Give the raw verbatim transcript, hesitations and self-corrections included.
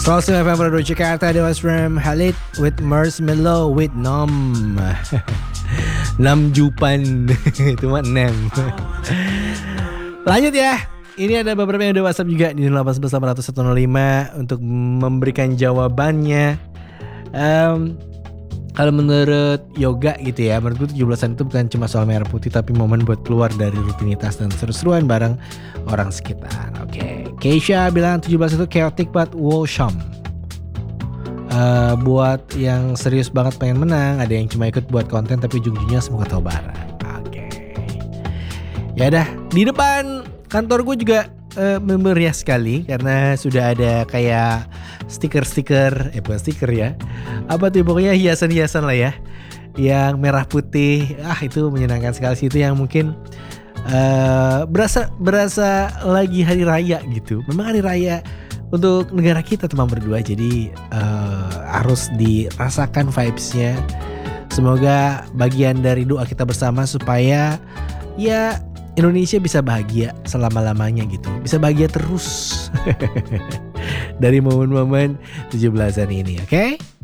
Salsa F M Radio Jakarta, that was from Khalid with Marshmello with Nom. Nam Jupan. Itu mah enam. Lanjut ya. Ini ada beberapa yang udah WhatsApp juga di delapan satu delapan satu nol lima untuk memberikan jawabannya. Um, Kalau menurut yoga gitu ya, menurutku tujuh belasan itu bukan cuma soal merah putih, tapi momen buat keluar dari rutinitas dan seru-seruan bareng orang sekitar. Oke, okay. Keisha bilang tujuh belas itu chaotic but wholesome. Uh, buat yang serius banget pengen menang, ada yang cuma ikut buat konten tapi ujung-ujungnya semoga tahu bareng. Oke. Okay. Ya dah, di depan kantor gue juga uh, meriah sekali karena sudah ada kayak stiker-stiker, eh bukan stiker ya, apa tuh pokoknya hiasan-hiasan lah ya, yang merah putih. Ah itu menyenangkan sekali sih, itu yang mungkin uh, berasa berasa lagi hari raya gitu. Memang hari raya untuk negara kita teman berdua, jadi uh, harus dirasakan vibes-nya. Semoga bagian dari doa kita bersama supaya ya Indonesia bisa bahagia selama-lamanya gitu, bisa bahagia terus dari momen-momen tujuh belasan ini, oke? Okay?